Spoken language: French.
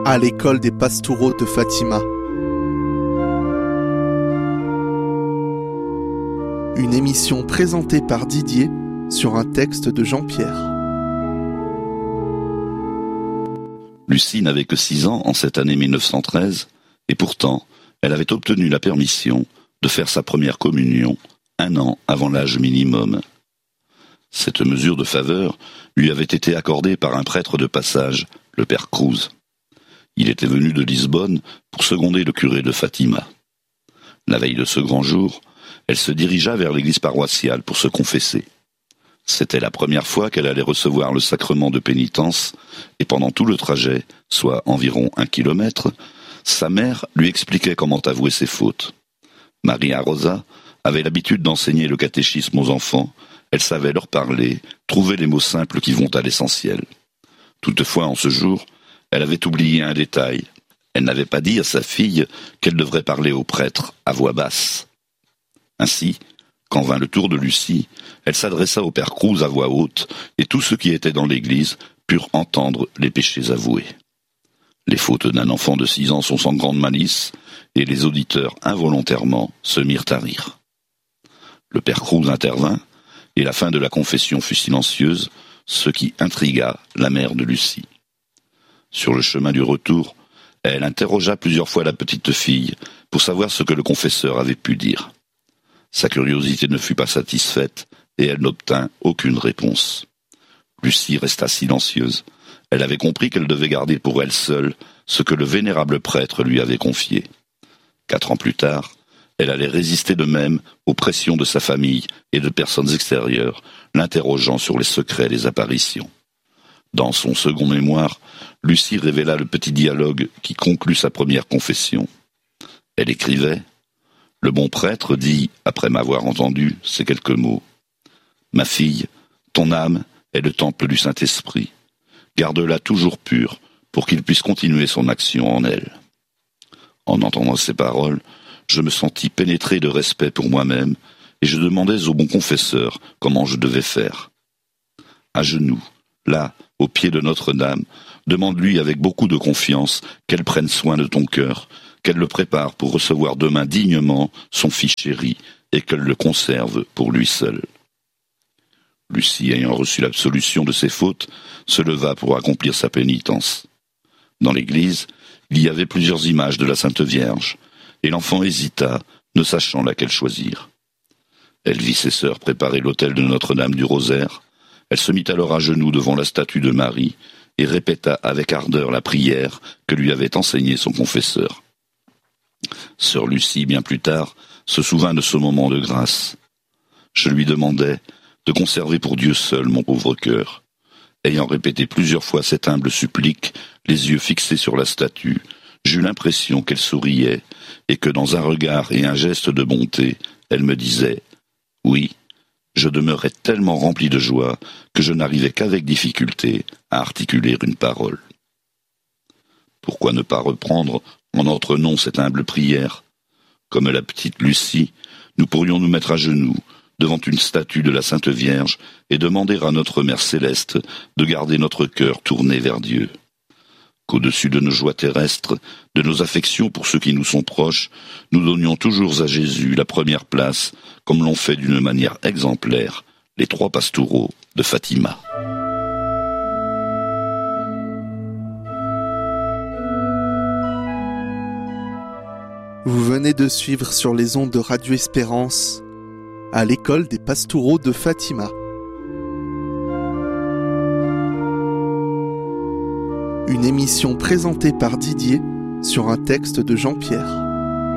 à l'école des Pastoureaux de Fatima. Une émission présentée par Didier sur un texte de Jean-Pierre. Lucie n'avait que 6 ans en cette année 1913, et pourtant, elle avait obtenu la permission de faire sa première communion 1 an avant l'âge minimum. Cette mesure de faveur lui avait été accordée par un prêtre de passage, le père Cruz. Il était venu de Lisbonne pour seconder le curé de Fatima. La veille de ce grand jour, elle se dirigea vers l'église paroissiale pour se confesser. C'était la première fois qu'elle allait recevoir le sacrement de pénitence, et pendant tout le trajet, soit environ 1 kilomètre, sa mère lui expliquait comment avouer ses fautes. Maria Rosa avait l'habitude d'enseigner le catéchisme aux enfants. Elle savait leur parler, trouver les mots simples qui vont à l'essentiel. Toutefois, en ce jour, elle avait oublié un détail. Elle n'avait pas dit à sa fille qu'elle devrait parler au prêtre à voix basse. Ainsi, quand vint le tour de Lucie, elle s'adressa au père Cruz à voix haute, et tous ceux qui étaient dans l'église purent entendre les péchés avoués. Les fautes d'un enfant de 6 ans sont sans grande malice, et les auditeurs involontairement se mirent à rire. Le père Cruz intervint, et la fin de la confession fut silencieuse, ce qui intrigua la mère de Lucie. Sur le chemin du retour, elle interrogea plusieurs fois la petite fille pour savoir ce que le confesseur avait pu dire. Sa curiosité ne fut pas satisfaite et elle n'obtint aucune réponse. Lucie resta silencieuse. Elle avait compris qu'elle devait garder pour elle seule ce que le vénérable prêtre lui avait confié. 4 ans plus tard, elle allait résister de même aux pressions de sa famille et de personnes extérieures, l'interrogeant sur les secrets des apparitions. Dans son second mémoire, Lucie révéla le petit dialogue qui conclut sa première confession. Elle écrivait « Le bon prêtre dit, après m'avoir entendu, ces quelques mots. Ma fille, ton âme est le temple du Saint-Esprit. Garde-la toujours pure pour qu'il puisse continuer son action en elle. » En entendant ces paroles, je me sentis pénétré de respect pour moi-même et je demandais au bon confesseur comment je devais faire. À genoux, là, au pied de Notre-Dame, demande-lui avec beaucoup de confiance qu'elle prenne soin de ton cœur, qu'elle le prépare pour recevoir demain dignement son fils chéri et qu'elle le conserve pour lui seul. Lucie, ayant reçu l'absolution de ses fautes, se leva pour accomplir sa pénitence. Dans l'église, il y avait plusieurs images de la Sainte Vierge, et l'enfant hésita, ne sachant laquelle choisir. Elle vit ses sœurs préparer l'autel de Notre-Dame du Rosaire. Elle se mit alors à genoux devant la statue de Marie et répéta avec ardeur la prière que lui avait enseignée son confesseur. Sœur Lucie, bien plus tard, se souvint de ce moment de grâce. Je lui demandai de conserver pour Dieu seul mon pauvre cœur. Ayant répété plusieurs fois cette humble supplique, les yeux fixés sur la statue, j'eus l'impression qu'elle souriait et que dans un regard et un geste de bonté, elle me disait « Oui, je demeurais tellement rempli de joie que je n'arrivais qu'avec difficulté à articuler une parole. » Pourquoi ne pas reprendre en notre nom cette humble prière? Comme la petite Lucie, nous pourrions nous mettre à genoux devant une statue de la Sainte Vierge et demander à notre Mère Céleste de garder notre cœur tourné vers Dieu. Qu'au-dessus de nos joies terrestres, de nos affections pour ceux qui nous sont proches, nous donnions toujours à Jésus la première place, comme l'ont fait d'une manière exemplaire les 3 pastoureaux de Fatima. Vous venez de suivre sur les ondes de Radio Espérance à l'école des Pastoureaux de Fatima. Une émission présentée par Didier sur un texte de Jean-Pierre.